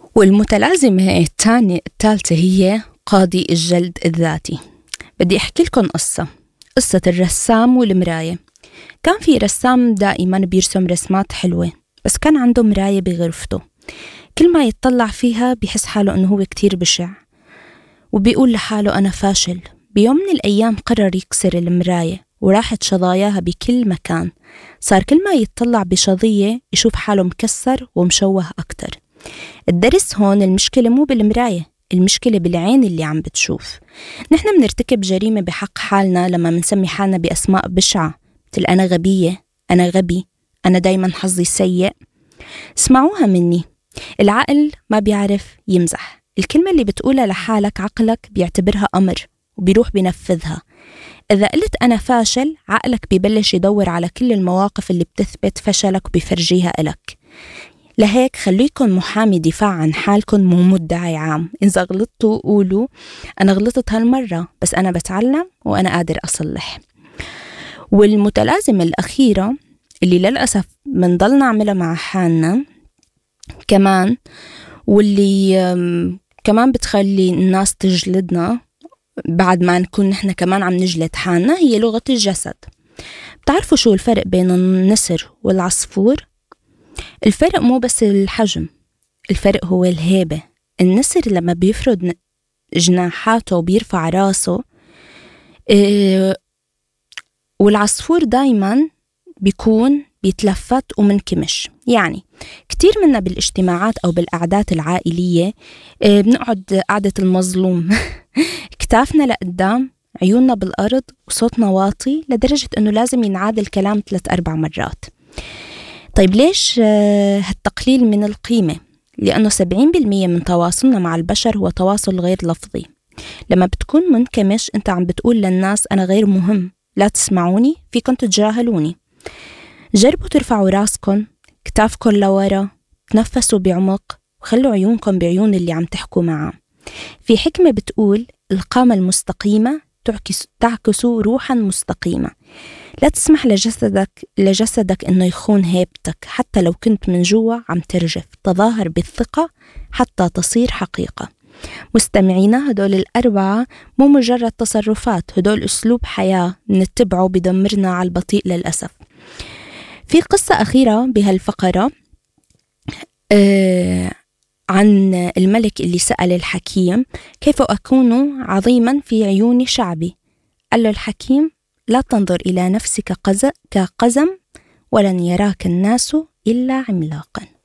والمتلازمة الثالثة هي قاضي الجلد الذاتي. بدي أحكي لكم قصة الرسام والمراية. كان في رسام دائما بيرسم رسمات حلوة، بس كان عنده مراية بغرفته، كل ما يتطلع فيها بيحس حاله أنه هو كتير بشع، وبيقول لحاله أنا فاشل. بيوم من الأيام قرر يكسر المراية، وراحت شظاياها بكل مكان. صار كل ما يتطلع بشظية يشوف حاله مكسر ومشوه أكتر. الدرس هون المشكلة مو بالمراية، المشكلة بالعين اللي عم بتشوف. نحن بنرتكب جريمة بحق حالنا لما منسمي حالنا بأسماء بشعة، مثل أنا غبية، أنا غبي، أنا دايما حظي سيء. اسمعوها مني، العقل ما بيعرف يمزح. الكلمة اللي بتقولها لحالك عقلك بيعتبرها أمر وبيروح بينفذها. إذا قلت أنا فاشل، عقلك بيبلش يدور على كل المواقف اللي بتثبت فشلك وبيفرجيها إلك. لهيك خليكن محامي دفاع عن حالكن، مو مدعي عام. إذا غلطتوا قولوا أنا غلطت هالمرة، بس أنا بتعلم وأنا قادر أصلح. والمتلازمة الأخيرة اللي للأسف منضل نعملها مع حالنا كمان، واللي كمان بتخلي الناس تجلدنا بعد ما نكون نحن كمان عم نجلد حالنا، هي لغة الجسد. بتعرفوا شو الفرق بين النسر والعصفور؟ الفرق مو بس الحجم، الفرق هو الهيبة. النسر لما بيفرد جناحاته وبيرفع راسه، والعصفور دايما بيكون بيتلفت ومنكمش. يعني كتير منا بالاجتماعات أو بالقعدات العائلية بنقعد قعدة المظلوم كتافنا لقدام، عيوننا بالأرض، وصوتنا واطي لدرجة أنه لازم ينعاد الكلام 3-4 مرات. طيب ليش هالتقليل من القيمة؟ لأنه 70% من تواصلنا مع البشر هو تواصل غير لفظي. لما بتكون منكمش أنت عم بتقول للناس أنا غير مهم، لا تسمعوني، فيكن تتجاهلوني. جربوا ترفعوا راسكن، كتافكن لورا، تنفسوا بعمق، وخلوا عيونكم بعيون اللي عم تحكوا معه. في حكمة بتقول القامة المستقيمة تعكس روحا مستقيمة. لا تسمح لجسدك إنه يخون هيبتك، حتى لو كنت من جوا عم ترجف. تظاهر بالثقة حتى تصير حقيقة. مستمعينا، هدول 4 مو مجرد تصرفات، هدول أسلوب حياة نتبعه بدمرنا على البطيء للأسف. في قصة أخيرة بهالفقرة عن الملك اللي سأل الحكيم كيف أكون عظيما في عيون شعبي. قال له الحكيم لا تنظر إلى نفسك كقزم، ولن يراك الناس إلا عملاقا.